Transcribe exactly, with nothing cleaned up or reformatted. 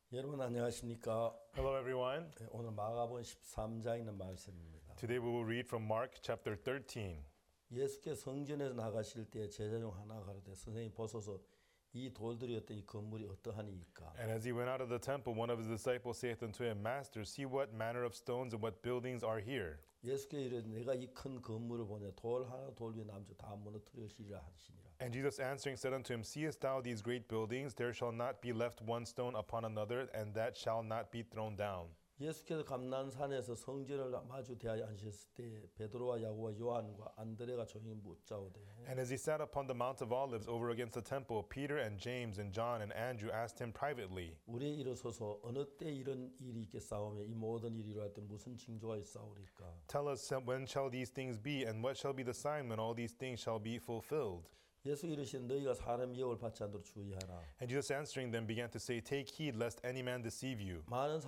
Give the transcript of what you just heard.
여러분 안녕하십니까? Hello, everyone. 네, 오늘 마가복음 십삼 장에 있는 말씀입니다. Today we will read from Mark chapter thirteen. 예수께서 성전에서 나가실 때 제자 중 하나가 가로되 선생님 보소서 이 돌들이 어떤 이 건물이 어떠하니이까. And as he went out of the temple, one of his disciples saith unto him, Master, see what manner of stones and what buildings are here. 예수께서 이르되 내가 이 큰 건물을 보내 돌 하나 돌 위에 남주 다 무너뜨리시리라 하시니라. And Jesus answering said unto him, Seest thou these great buildings? There shall not be left one stone upon another, and that shall not be thrown down. 예수께서 감난산에서 성전을 마주 대하여 앉으셨을 때 베드로와 야고보와 요한과 안드레가 조용히 묻자오되 And as he sat upon the Mount of Olives over against the temple, Peter and James and John and Andrew asked him privately, 우리의 이르소서 어느 때 이런 일이 있겠사오며 이 모든 일이 이루어질 때 무슨 징조가 있사오리까. Tell us, when shall these things be, and what shall be the sign when all these things shall be fulfilled? 예수 이르시되 너희가 사람 미혹을 받지 않도록 주의하라. And Jesus answering them began to say, Take heed lest any man deceive you. 많은